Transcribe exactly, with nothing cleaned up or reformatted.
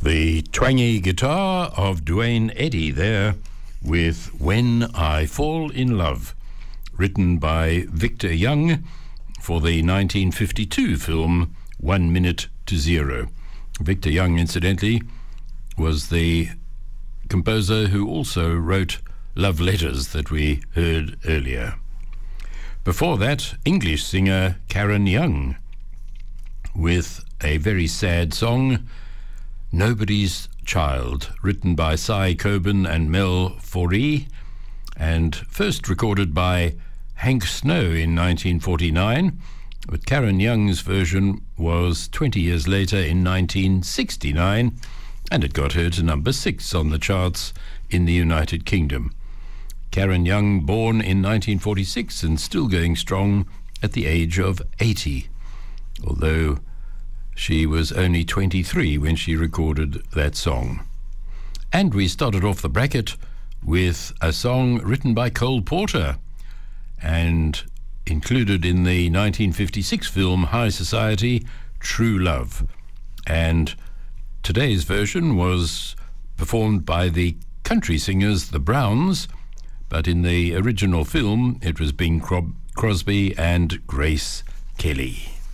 The twangy guitar of Duane Eddy there with When I Fall in Love, written by Victor Young for the nineteen fifty-two film One Minute to Zero. Victor Young, incidentally, was the composer who also wrote Love Letters that we heard earlier. Before that, English singer Karen Young with a very sad song, Nobody's Child, written by Cy Coben and Mel Foree, and first recorded by Hank Snow in nineteen forty-nine, but Karen Young's version was twenty years later in nineteen sixty-nine, and it got her to number six on the charts in the United Kingdom. Karen Young, born in nineteen forty-six and still going strong at the age of eighty, although she was only twenty-three when she recorded that song. And we started off the bracket with a song written by Cole Porter and included in the nineteen fifty-six film High Society, True Love. And today's version was performed by the country singers The Browns, but in the original film it was Bing Crosby and Grace Kelly.